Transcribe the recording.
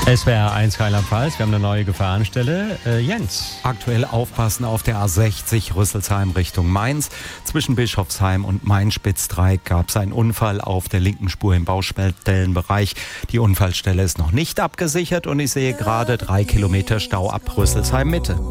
SWR 1 Rheinland-Pfalz, wir haben eine neue Gefahrenstelle. Jens. Aktuell aufpassen auf der A60 Rüsselsheim Richtung Mainz. Zwischen Bischofsheim und Main-Spitz-Dreieck gab es einen Unfall auf der linken Spur im Baustellenbereich. Die Unfallstelle ist noch nicht abgesichert und ich sehe gerade 3 Kilometer Stau ab Rüsselsheim Mitte.